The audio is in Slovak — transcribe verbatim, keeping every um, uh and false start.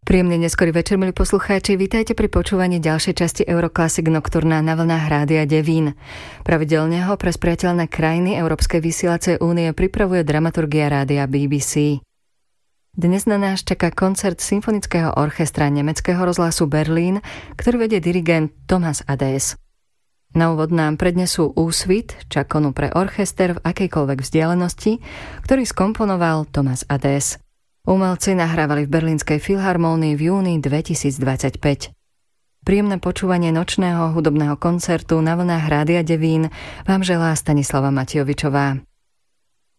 Príjemný neskorý večer, milí poslucháči, vítajte pri počúvaní ďalšej časti Euroclassic Nocturna na vlnách Rádia Devín. Pravidelne ho pre spriateľné krajiny Európskej vysielacej únie pripravuje dramaturgia rádia bé bé cé. Dnes na nás čaká koncert symfonického orchestra nemeckého rozhlasu Berlín, ktorý vedie dirigent Thomas Adès. Na úvod nám prednesú úsvit, čakonu pre orchester v akejkoľvek vzdialenosti, ktorý skomponoval Thomas Adès. Umelci nahrávali v Berlínskej filharmónii v júni dvetisícdvadsaťpäť. Príjemné počúvanie nočného hudobného koncertu na vlnách Rádia Devín vám želá Stanislava Matiovičová.